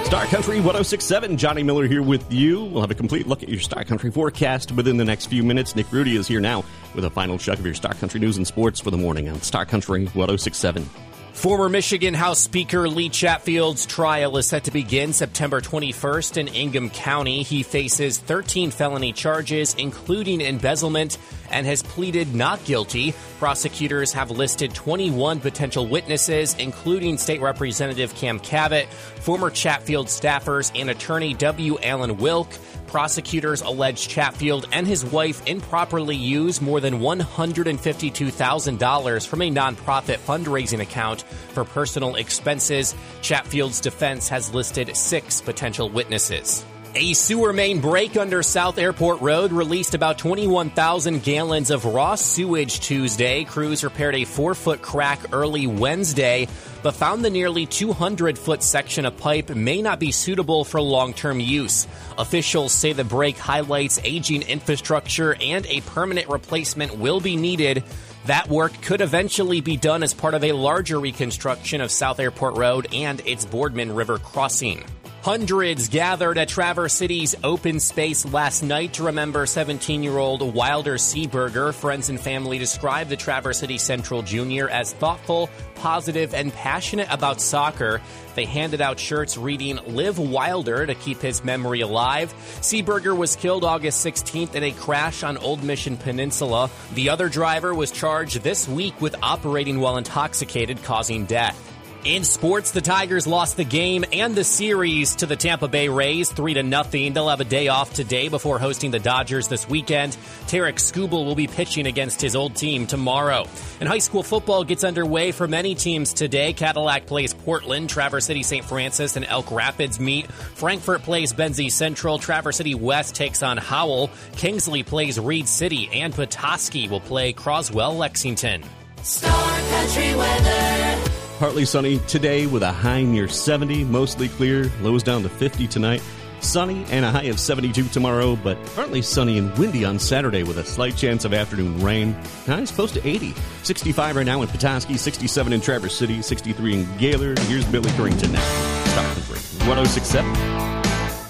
Star Country 106.7, Johnny Miller here with you. We'll have a complete look at your Star Country forecast within the next few minutes. Nick Rudy is here now with a final check of your Star Country news and sports for the morning on Star Country 106.7. Former Michigan House Speaker Lee Chatfield's trial is set to begin September 21st in Ingham County. He faces 13 felony charges, including embezzlement, and has pleaded not guilty. Prosecutors have listed 21 potential witnesses, including State Representative Cam Cavett, former Chatfield staffers, and attorney W. Allen Wilk. Prosecutors allege Chatfield and his wife improperly used more than $152,000 from a nonprofit fundraising account for personal expenses. Chatfield's defense has listed 6 potential witnesses. A sewer main break under South Airport Road released about 21,000 gallons of raw sewage Tuesday. Crews repaired a 4-foot crack early Wednesday, but found the nearly 200-foot section of pipe may not be suitable for long-term use. Officials say the break highlights aging infrastructure and a permanent replacement will be needed. That work could eventually be done as part of a larger reconstruction of South Airport Road and its Boardman River crossing. Hundreds gathered at Traverse City's open space last night to remember 17-year-old Wilder Seaburger. Friends and family described the Traverse City Central Junior as thoughtful, positive, and passionate about soccer. They handed out shirts reading "Live Wilder" to keep his memory alive. Seaburger was killed August 16th in a crash on Old Mission Peninsula. The other driver was charged this week with operating while intoxicated, causing death. In sports, the Tigers lost the game and the series to the Tampa Bay Rays 3-0. They'll have a day off today before hosting the Dodgers this weekend. Tarek Skubal will be pitching against his old team tomorrow. And high school football gets underway for many teams today. Cadillac plays Portland, Traverse City St. Francis and Elk Rapids meet. Frankfort plays Benzie Central, Traverse City West takes on Howell. Kingsley plays Reed City, and Petoskey will play Croswell Lexington. Star Country weather. Partly sunny today with a high near 70, mostly clear, lows down to 50 tonight. Sunny and a high of 72 tomorrow, but partly sunny and windy on Saturday with a slight chance of afternoon rain. Highs close to 80. 65 right now in Petoskey, 67 in Traverse City, 63 in Gaylord. Here's Billy Currington now. Star Country 106.7.